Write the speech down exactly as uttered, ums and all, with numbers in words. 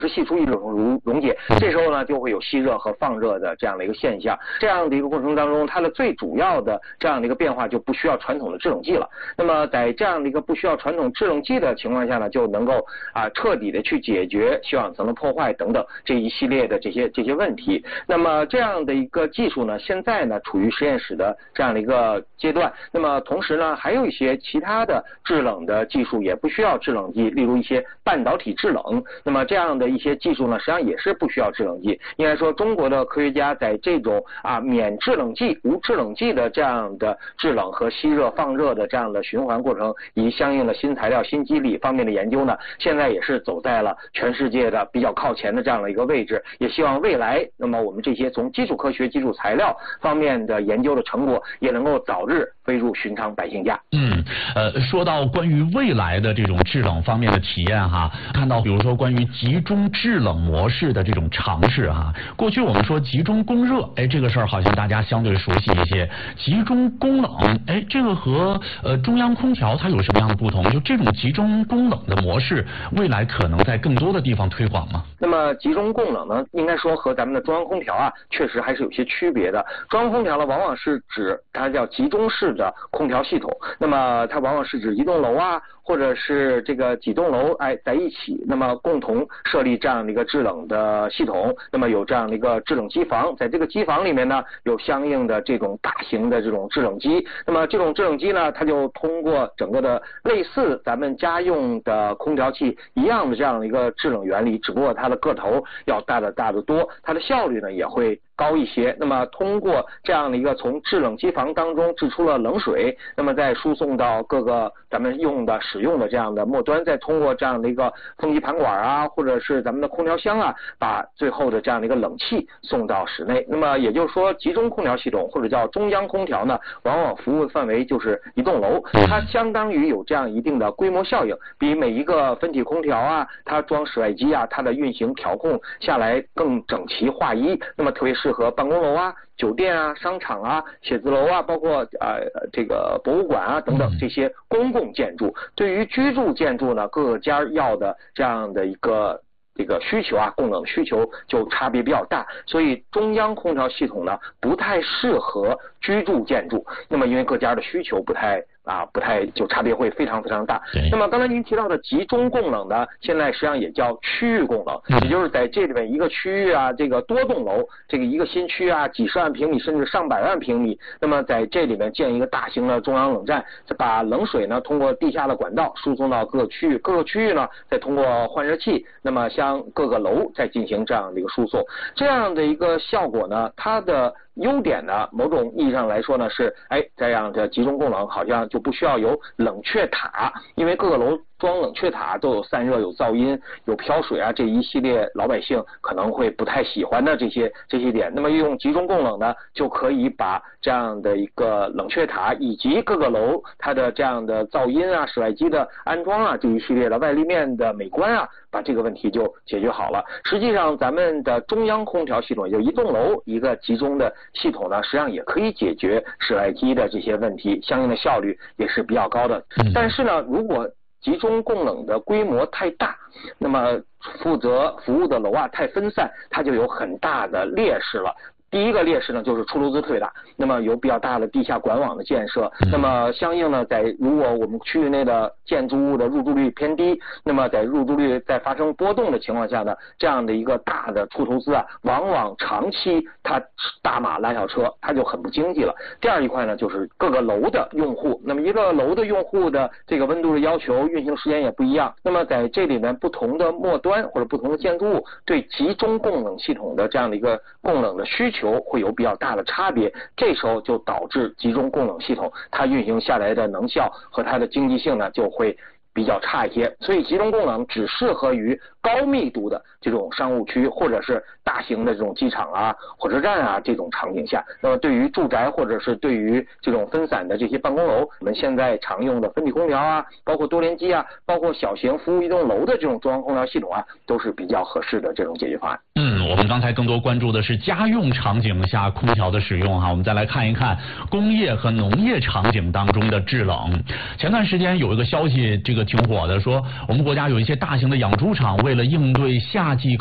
是析出一种溶溶解，这时候呢就会有吸热和放热的这样的一个现象。这样的一个过程当中，它的最主要的这样的一个变化就不需要传统的制冷剂了。那么在这样的一个不需要传统制冷剂的情况下呢，就能够啊彻底的去解决休养层的破坏等等这一系列的这些这些问题。那么这样的一个技术呢，现在呢处于实验室的这样的一个阶段。那么同时呢，还有一些其他的制冷的技术也不需要制冷剂，例如一些半导体制冷。那么这样的一些技术呢，实际上也是不需要制冷剂。应该说，中国的科学家在这种啊免制冷剂、无制冷剂的这样的制冷和吸热放热的这样的循环过程，以及相应的新材料、新机理方面的研究呢，现在也是走在了全世界的比较靠前的这样的一个位置。也希望未来，那么我们这些从基础科学、基础材料方面的研究的成果，也能够早日飞入寻常百姓家。 嗯，呃，说到关于未来的这种制冷方面的体验哈，看到比如说关于集中制冷模式的这种尝试哈，过去我们说集中供热，哎，这个事儿好像大家相对熟悉一些。集中供冷，哎，这个和呃中央空调它有什么样的不同？就这种集中供冷的模式，未来可能在更多的地方推广吗？ 那么集中供冷呢，应该说和咱们的中央空调啊，确实还是有些区别的。中央空调呢，往往是指它叫集中式的空调系统，那么它往往是指一栋楼啊，或者是这个几栋楼哎在一起，那么共同设立这样的一个制冷的系统，那么有这样的一个制冷机房，在这个机房里面呢，有相应的这种大型的这种制冷机，那么这种制冷机呢，它就通过整个的类似咱们家用的空调器一样的这样的一个制冷原理，只不过它的个头要大得大得多，它的效率呢也会高一些。那么通过这样的一个从制冷机房当中制出了冷水，那么再输送到各个咱们用的使用的这样的末端，再通过这样的一个风机盘管啊，或者是咱们的空调箱啊，把最后的这样的一个冷气送到室内。那么也就是说，集中空调系统或者叫中央空调呢，往往服务的范围就是一栋楼，它相当于有这样一定的规模效应，比每一个分体空调啊，它装室外机啊，它的运行调控下来更整齐划一，那么特别适合办公楼啊、酒店啊、商场啊、写字楼啊，包括呃这个博物馆啊等等这些公共建筑。对于居住建筑呢，各家要的这样的一个这个需求啊，供冷需求就差别比较大，所以中央空调系统呢不太适合居住建筑。那么因为各家的需求不太啊，不太就差别会非常非常大。那么刚才您提到的集中供冷呢，现在实际上也叫区域供冷，也就是在这里面一个区域啊，这个多栋楼，这个一个新区啊，几十万平米甚至上百万平米，那么在这里面建一个大型的中央冷站，把冷水呢通过地下的管道输送到各个区域，各个区域呢再通过换热器，那么向各个楼再进行这样的一个输送，这样的一个效果呢，它的优点呢，某种意义上来说呢是，哎，这样的集中供冷好像就不需要有冷却塔，因为各个楼装冷却塔都有散热、有噪音、有飘水啊，这一系列老百姓可能会不太喜欢的这些这些点。那么用集中供冷呢，就可以把这样的一个冷却塔以及各个楼它的这样的噪音啊、室外机的安装啊这一系列的外立面的美观啊，把这个问题就解决好了。实际上，咱们的中央空调系统，也就一栋楼一个集中的系统呢，实际上也可以解决室外机的这些问题，相应的效率也是比较高的。但是呢，如果集中供冷的规模太大，那么负责服务的楼啊太分散，它就有很大的劣势了。第一个劣势呢，就是出楼资特别大，那么有比较大的地下管网的建设，那么相应呢，在如果我们区域内的建筑物的入住率偏低，那么在入住率在发生波动的情况下呢，这样的一个大的出投资啊，往往长期它大马拉小车，它就很不经济了。第二一块呢，就是各个楼的用户，那么一个楼的用户的这个温度的要求、运行时间也不一样，那么在这里面不同的末端或者不同的建筑物对集中供冷系统的这样的一个供冷的需求会有比较大的差别，这时候就导致集中供冷系统它运行下来的能效和它的经济性呢就会比较差一些。所以集中供冷只适合于高密度的这种商务区或者是大型的这种机场啊、火车站啊这种场景下。那么对于住宅或者是对于这种分散的这些办公楼，我们现在常用的分体空调啊，包括多联机啊，包括小型服务一栋楼的这种中央空调系统啊，都是比较合适的这种解决方案。 嗯。 嗯，我们刚才更多关注的是家用场景下空调的使用哈，我们再来看一看工业和农业场景当中的制冷。前段时间有一个消息，这个挺火的，说我们国家有一些大型的养猪场为了应对夏季